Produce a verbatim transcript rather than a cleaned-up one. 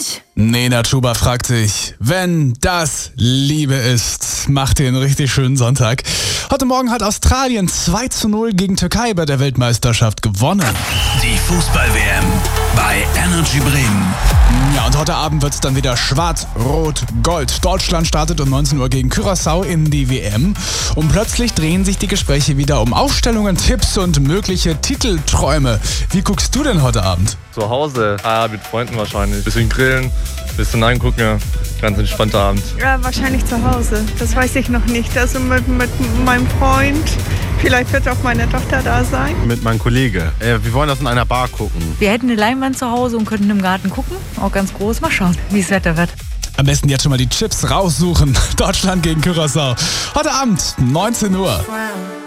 nicht. Nena Chuba fragt sich, wenn das Liebe ist, macht ihr einen richtig schönen Sonntag. Heute Morgen hat Australien zwei zu null gegen Türkei bei der Weltmeisterschaft gewonnen. Die Fußball-W M bei Energy Bremen. Ja, und heute Abend wird es dann wieder schwarz-rot-gold. Deutschland startet um neunzehn Uhr gegen Curaçao in die W M. Und plötzlich drehen sich die Gespräche wieder um Aufstellungen, Tipps und mögliche Titelträume. Wie guckst du denn heute Abend? Zu Hause, ah, mit Freunden wahrscheinlich. Bisschen grillen, bisschen angucken, ja. Ganz entspannter Abend. Ja, wahrscheinlich zu Hause. Das weiß ich noch nicht. Also mit, mit meinem Freund. Vielleicht wird auch meine Tochter da sein. Mit meinem Kollege. Äh, wir wollen das in einer Bar gucken. Wir hätten eine Leinwand zu Hause und könnten im Garten gucken. Auch ganz groß. Mal schauen, wie das Wetter wird. Am besten jetzt schon mal die Chips raussuchen. Deutschland gegen Curaçao. Heute Abend, neunzehn Uhr. Wow.